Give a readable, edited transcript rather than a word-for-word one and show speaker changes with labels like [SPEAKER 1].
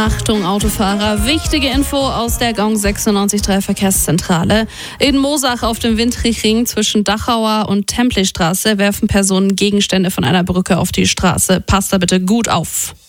[SPEAKER 1] Achtung Autofahrer, wichtige Info aus der Gong 96.3 Verkehrszentrale. In Moosach auf dem Windrichring zwischen Dachauer und Templeystraße werfen Personen Gegenstände von einer Brücke auf die Straße. Passt da bitte gut auf.